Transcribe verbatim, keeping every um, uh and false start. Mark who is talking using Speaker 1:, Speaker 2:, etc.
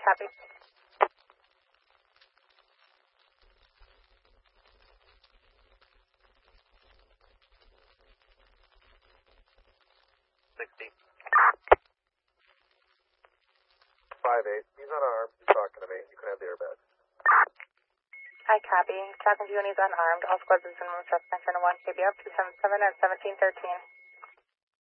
Speaker 1: copy.
Speaker 2: sixty. five eight. He's unarmed. He's talking to me. You can have the airbag.
Speaker 1: Hi, copy. Talking to you and he's unarmed. All squads is in room suspect one K B up two seven seven and seventeen thirteen.